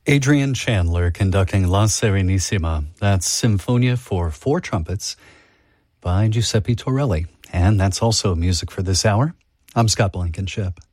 Adrian Chandler conducting La Serenissima. That's Sinfonia for four trumpets by Giuseppe Torelli. And that's also music for this hour. I'm Scott Blankenship.